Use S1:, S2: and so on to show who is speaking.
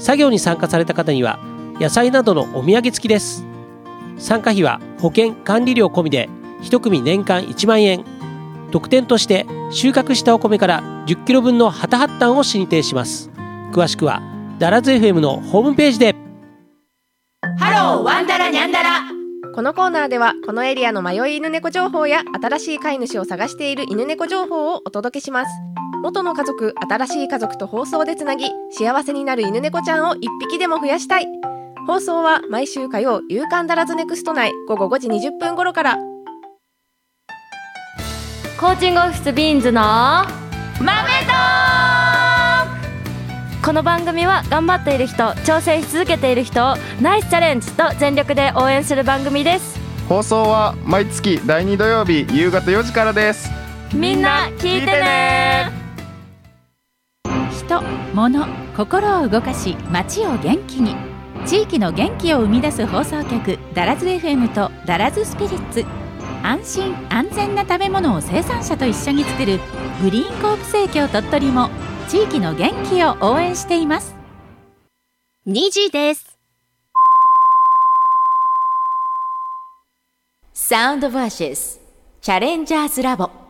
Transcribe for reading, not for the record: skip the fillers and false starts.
S1: 作業に参加された方には野菜などのお土産付きです。参加費は保険管理料込みで1組年間1万円。特典として収穫したお米から10キロ分のハタハッタンを進呈します。詳しくはダラズ FM のホームページで。
S2: ハローワンダラニャンダラ。
S3: このコーナーではこのエリアの迷い犬猫情報や新しい飼い主を探している犬猫情報をお届けします。元の家族、新しい家族と放送でつなぎ、幸せになる犬猫ちゃんを一匹でも増やしたい。放送は毎週火曜、夕刊ダラズネクスト内午後5時20分頃から。
S2: コーチングオフィスビーンズの豆とこの番組は頑張っている人、挑戦し続けている人をナイスチャレンジと全力で応援する番組です。
S4: 放送は毎月第2土曜日夕方4時からです。
S2: みんな聞いてね。
S5: 人、物、心を動かし街を元気に、地域の元気を生み出す放送局ダラズ FM とダラズスピリッツ。安心安全な食べ物を生産者と一緒に作るグリーンコープ生協鳥取も地域の元気を応援しています。
S6: 2時です。
S2: サウンドバーシスチャレンジャーズラボ。